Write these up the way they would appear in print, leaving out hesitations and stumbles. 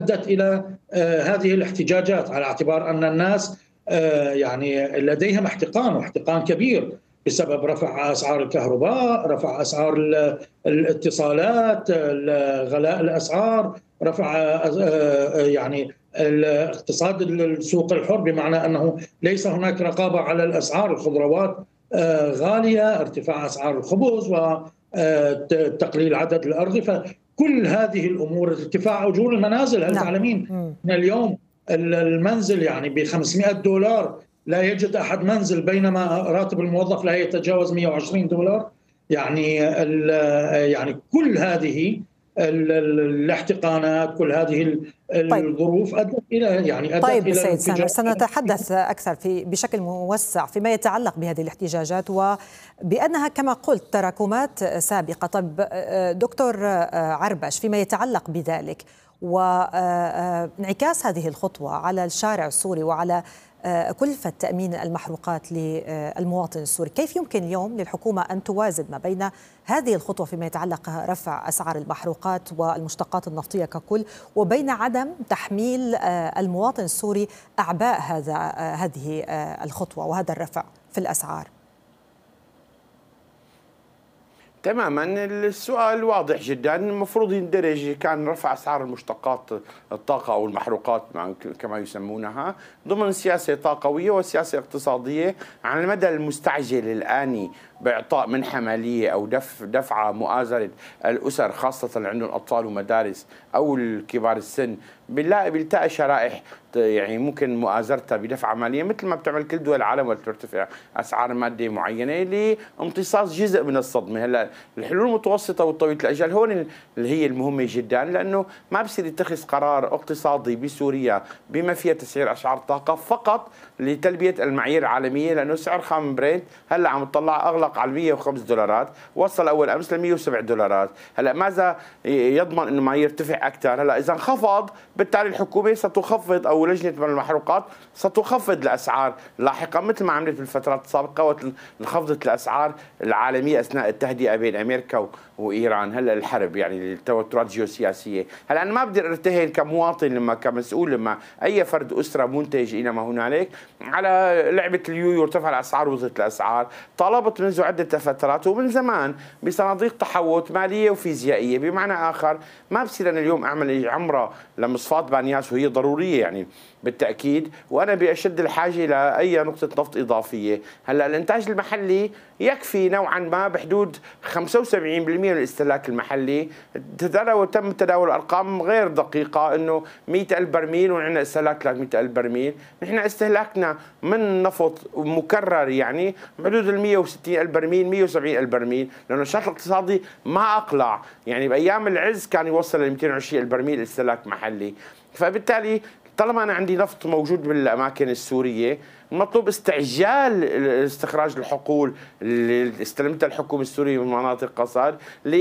أدت إلى هذه الاحتجاجات، على اعتبار أن الناس يعني لديهم واحتقان كبير بسبب رفع أسعار الكهرباء، رفع أسعار الاتصالات، غلاء الأسعار، رفع يعني اقتصاد السوق الحر، بمعنى أنه ليس هناك رقابة على الأسعار. الخضروات غالية، ارتفاع أسعار الخبز وتقليل عدد الأرغفة، كل هذه الأمور، ارتفاع أجور المنازل. هل نعم. تعلمين أن اليوم المنزل يعني ب $500 لا يجد أحد منزل، بينما راتب الموظف لا يتجاوز $120. يعني كل هذه الاحتقانات، كل هذه طيب. الظروف أدت إلى طيب سيد سامر، الانفجار. سنتحدث أكثر بشكل موسع فيما يتعلق بهذه الاحتجاجات وبأنها كما قلت تراكمات سابقة. طيب دكتور عربش، فيما يتعلق بذلك وانعكاس هذه الخطوة على الشارع السوري وعلى كلفة تأمين المحروقات للمواطن السوري، كيف يمكن اليوم للحكومة أن توازن ما بين هذه الخطوة فيما يتعلق رفع أسعار المحروقات والمشتقات النفطية ككل، وبين عدم تحميل المواطن السوري أعباء هذه الخطوة وهذا الرفع في الأسعار؟ تماما، السؤال واضح جدا. المفروض يندرج كان رفع اسعار المشتقات الطاقه او المحروقات كما يسمونها ضمن سياسه طاقويه وسياسه اقتصاديه على المدى المستعجل الاني، باعطاء منحه ماليه او دفعه مؤازره الاسر، خاصه اللي عندهم اطفال ومدارس او الكبار السن، بيلتقي شرائح يعني ممكن مؤازرتها بدفعه ماليه مثل ما بتعمل كل دول العالم وترتفع اسعار ماده معينه لامتصاص جزء من الصدمه. هلا الحلول المتوسطه والطويله الاجل هون اللي هي المهمه جدا، لانه ما بصير يتخذ قرار اقتصادي بسوريا بما فيها تسعير اسعار الطاقه فقط لتلبيه المعايير العالميه، لانه سعر خام برنت هلا عم تطلع اغلق على $105، وصل اول امس ل $107. هلا ماذا يضمن انه ما يرتفع اكثر؟ هلا اذا انخفض بالتالي الحكومه ستخفض او لجنه من المحروقات ستخفض الاسعار لاحقا مثل ما عملت بالفترات السابقه وخفضت الاسعار العالميه اثناء التهدئه بين امريكا وايران. هلا الحرب يعني التوترات الجيوسياسيه. هلا انا ما بقدر ارتهن كمواطن كمسؤول لما اي فرد اسره منتج الى ما هنالك على لعبه اليويو ارتفع الاسعار وزدت الاسعار. طالبت منذ عده فترات ومن زمان بصناديق تحوط ماليه وفيزيائيه، بمعنى اخر ما بصير انا اليوم اعمل عمره لمصفاة بانياس وهي ضروريه يعني بالتاكيد، وانا باشد الحاجه لاي نقطه نفط اضافيه. هلا الانتاج المحلي يكفي نوعا ما بحدود 75% من الاستهلاك المحلي. تم تداول ارقام غير دقيقه انه 100,000 برميل وعندنا استهلاك 300,000 برميل، نحن استهلاكنا من نفط مكرر يعني بحدود 160,000 برميل 170,000 برميل، لانه الشكل الاقتصادي ما اقلع، يعني بايام العز كان يوصل ل 220,000 برميل استهلاك محلي. فبالتالي طالما أنا عندي نفط موجود بالأماكن السورية، المطلوب استعجال استخراج الحقول اللي استلمتها الحكومة السورية من مناطق قصد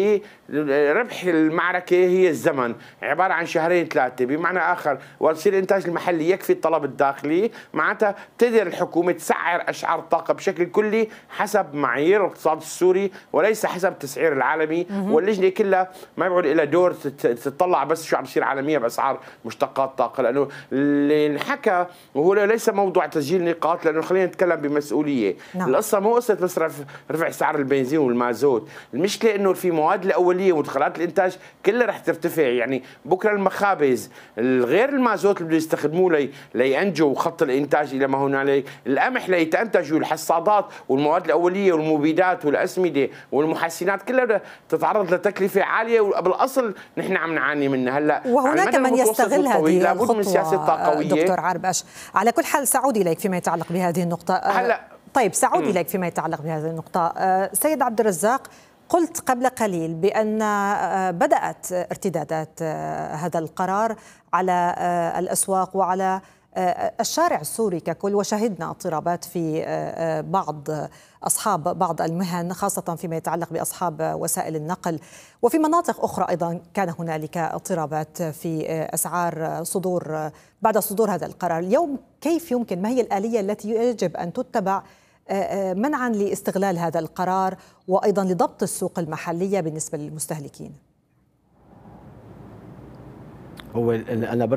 لربح المعركة. هي الزمن عبارة عن 2-3، بمعنى آخر ويصير الإنتاج المحلي يكفي الطلب الداخلي، معناتها تقدر الحكومة تسعر أسعار الطاقة بشكل كلي حسب معايير الاقتصاد السوري وليس حسب التسعير العالمي. واللجنة كلها ما بيقعد لها دور تطلع بس شو عم بيصير عالميا بأسعار مشتقات طاقة، لأنه اللي انحكى وهو ليس موضوع تسجيل نقاط، لانه خلينا نتكلم بمسؤوليه. نعم. القصه مو قصه بس رفع سعر البنزين والمازوت، المشكله انه في مواد الاوليه ومدخلات الانتاج كلها رح ترتفع. يعني بكره المخابز غير المازوت اللي بده يستخدموه لينجوا خط الانتاج الى ما هنالك، القمح ليتنتجوا، الحصادات والمواد الاوليه والمبيدات والاسمده والمحسنات كلها بدها تتعرض لتكلفه عاليه، وبالاصل نحن عم نعاني منها. هلا وهناك من يستغل هذه الخطوه. دكتور عربش، على كل حال سأعود إليك فيما يتعلق بهذه النقطة. هلا طيب سأعود إليك فيما يتعلق بهذه النقطة. سيد عبد الرزاق، قلت قبل قليل بأن بدأت ارتدادات هذا القرار على الأسواق وعلى الشارع السوري ككل، وشهدنا اضطرابات في أصحاب بعض المهن، خاصة فيما يتعلق بأصحاب وسائل النقل، وفي مناطق أخرى أيضا كان هنالك اضطرابات في أسعار بعد صدور هذا القرار. اليوم كيف يمكن، ما هي الآلية التي يجب أن تتبع منعا لاستغلال هذا القرار وأيضا لضبط السوق المحلية بالنسبة للمستهلكين؟ هو أنا